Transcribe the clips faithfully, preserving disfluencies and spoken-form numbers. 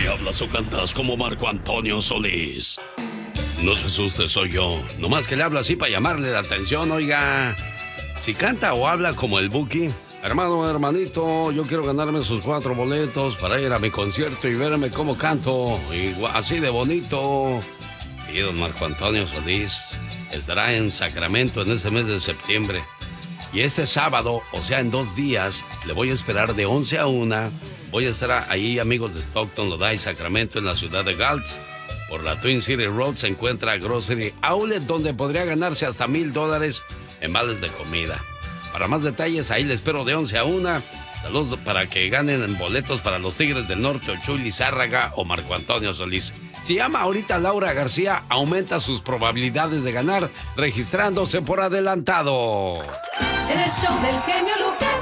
Si hablas o cantas como Marco Antonio Solís. No se asuste, soy yo. Nomás que le hablo así para llamarle la atención, oiga. Si canta o habla como el Buki, hermano, hermanito, yo quiero ganarme sus cuatro boletos para ir a mi concierto y verme cómo canto, igual, así de bonito. Y don Marco Antonio Solís estará en Sacramento en ese mes de septiembre. Y este sábado, o sea, en dos días, le voy a esperar de once a una. Voy a estar ahí, amigos de Stockton, Lodi, Sacramento, en la ciudad de Galt. Por la Twin City Road se encuentra Grocery Outlet, donde podría ganarse hasta mil dólares en vales de comida. Para más detalles, ahí le espero de once a una. Saludos para que ganen boletos para los Tigres del Norte, o Chuy Lizárraga o Marco Antonio Solís. Si llama ahorita Laura García, aumenta sus probabilidades de ganar registrándose por adelantado. En el show del genio Lucas.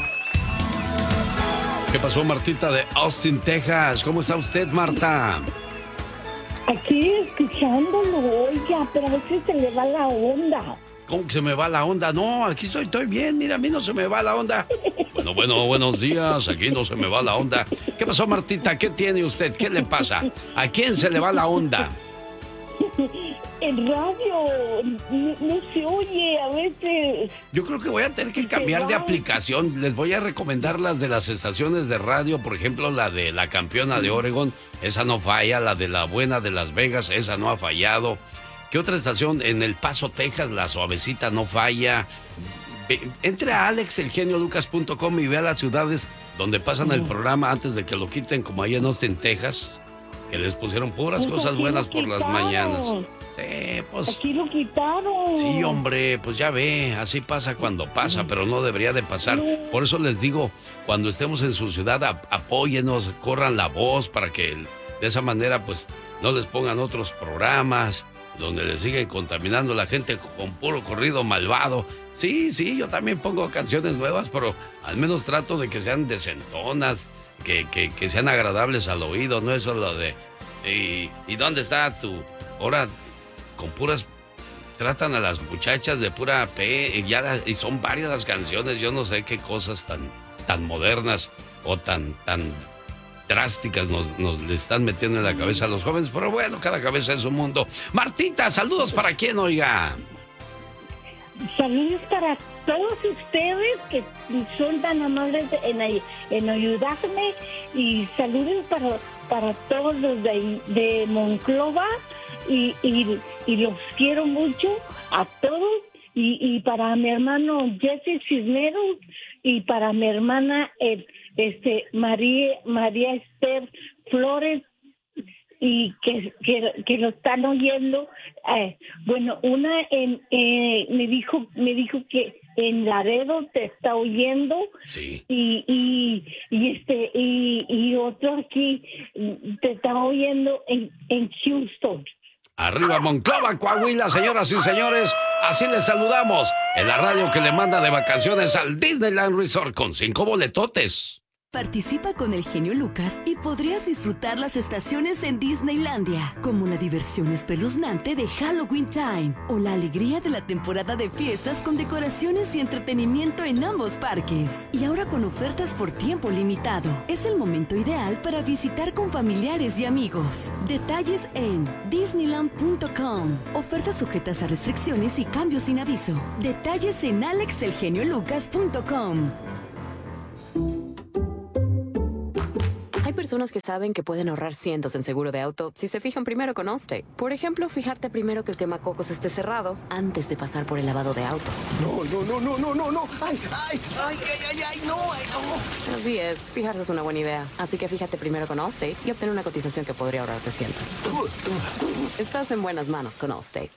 ¿Qué pasó, Martita de Austin, Texas? ¿Cómo está usted, Marta? Aquí escuchándolo, oiga, pero a veces se le va la onda. ¿Cómo que se me va la onda? No, aquí estoy, estoy bien, mira, a mí no se me va la onda. Bueno, bueno, buenos días, aquí no se me va la onda. ¿Qué pasó, Martita? ¿Qué tiene usted? ¿Qué le pasa? ¿A quién se le va la onda? El radio no, no se oye a veces. Yo creo que voy a tener que cambiar de aplicación. Les voy a recomendar las de las estaciones de radio, por ejemplo, la de la campeona de Oregon, esa no falla, la de la buena de Las Vegas, esa no ha fallado. ¿Qué otra estación? En El Paso, Texas, la suavecita no falla. Entre a alex el genio lucas punto com y vea las ciudades donde pasan el programa antes de que lo quiten, como ahí en Austin, Texas, que les pusieron puras Pues cosas aquí buenas lo por las quitaron. mañanas. Sí, pues... Aquí lo quitaron. Sí, hombre, pues ya ve, así pasa cuando pasa, pero no debería de pasar. Por eso les digo, cuando estemos en su ciudad, ap- apóyenos, corran la voz para que de esa manera, pues, no les pongan otros programas donde les siguen contaminando la gente con puro corrido malvado. Sí, sí, yo también pongo canciones nuevas, pero al menos trato de que sean decentonas, que, que, que sean agradables al oído, no eso lo de... ¿Y, y dónde está tu...? Ahora, con puras... Tratan a las muchachas de pura P, y, ya la- y son varias las canciones, yo no sé qué cosas tan, tan modernas o tan, tan drásticas nos, nos le están metiendo en la cabeza a los jóvenes, pero bueno, cada cabeza es un mundo. Martita, saludos para quién, oiga. Saludos para todos ustedes que son tan amables en, ay- en ayudarme, y saludos para, para todos los de, de Monclova, y, y, y los quiero mucho a todos, y, y para mi hermano Jesse Cisneros, y para mi hermana eh, este María María Esther Flores, y que, que, que lo están oyendo. Eh, bueno, una en, eh, me dijo me dijo que en Laredo te está oyendo. Sí. Y, y, y este y, y otro aquí mm, te está oyendo en, en Houston. Arriba Monclova, Coahuila, señoras y señores, así les saludamos en la radio que le manda de vacaciones al Disneyland Resort con cinco boletotes. Participa con el genio Lucas y podrías disfrutar las estaciones en Disneylandia, como la diversión espeluznante de Halloween Time o la alegría de la temporada de fiestas con decoraciones y entretenimiento en ambos parques. Y ahora con ofertas por tiempo limitado. Es el momento ideal para visitar con familiares y amigos. Detalles en disneyland punto com. Ofertas sujetas a restricciones y cambios sin aviso. Detalles en alex el genio lucas punto com. Hay personas que saben que pueden ahorrar cientos en seguro de auto si se fijan primero con Allstate. Por ejemplo, fijarte primero que el quemacocos esté cerrado antes de pasar por el lavado de autos. No, no, no, no, no, no, no. Ay, ay, ay, ay, ay, ay, no, ay, no. Así es, fijarse es una buena idea. Así que fíjate primero con Allstate y obtén una cotización que podría ahorrarte cientos. Estás en buenas manos con Allstate.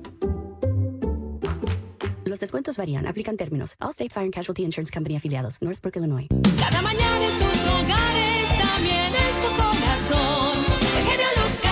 Los descuentos varían. Aplican términos. Allstate Fire and Casualty Insurance Company afiliados. Northbrook, Illinois. Cada mañana en sus hogares, también en su corazón. El genio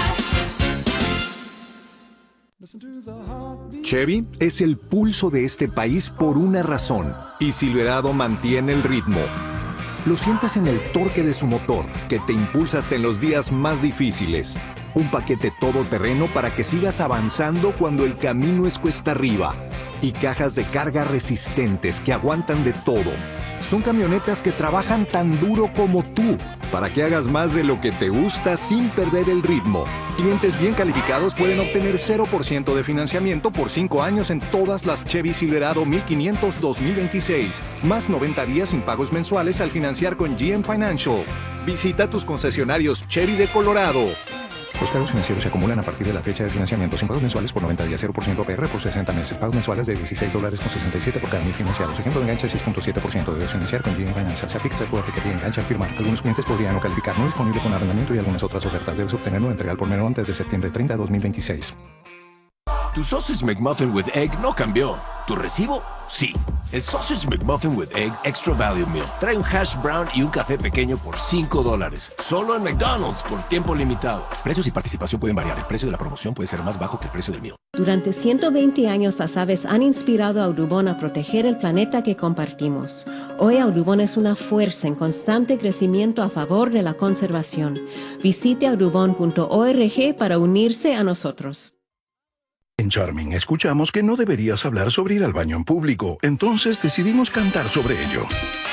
Lucas. Chevy es el pulso de este país por una razón. Y Silverado mantiene el ritmo. Lo sientes en el torque de su motor, que te impulsa hasta en los días más difíciles. Un paquete todoterreno para que sigas avanzando cuando el camino es cuesta arriba. Y cajas de carga resistentes que aguantan de todo. Son camionetas que trabajan tan duro como tú. para que hagas más de lo que te gusta sin perder el ritmo. Clientes bien calificados pueden obtener cero por ciento de financiamiento por cinco años en todas las Chevy Silverado mil quinientos dos mil veintiséis, más noventa días sin pagos mensuales al financiar con G M Financial. Visita tus concesionarios Chevy de Colorado. Los cargos financieros se acumulan a partir de la fecha de financiamiento sin pagos mensuales por noventa días, cero por ciento A P R por sesenta meses. Pagos mensuales de dieciséis dólares con sesenta y siete por cada mil financiados. Ejemplo de enganche seis punto siete por ciento. Debes financiar con G M Financial. Se aplica el Q R que te engancha al firmar. Algunos clientes podrían no calificar. No disponible con arrendamiento y algunas otras ofertas. Debes obtenerlo en entrega al por menor antes de septiembre treinta, dos mil veintiséis. Tu Sausage McMuffin with Egg no cambió. ¿Tu recibo? Sí. El Sausage McMuffin with Egg Extra Value Meal trae un hash brown y un café pequeño por cinco dólares. Solo en McDonald's por tiempo limitado. Precios y participación pueden variar. El precio de la promoción puede ser más bajo que el precio del meal. Durante ciento veinte años, las aves han inspirado a Audubon a proteger el planeta que compartimos. Hoy Audubon es una fuerza en constante crecimiento a favor de la conservación. Visite audubon punto org para unirse a nosotros. En Charming escuchamos que no deberías hablar sobre ir al baño en público, entonces decidimos cantar sobre ello.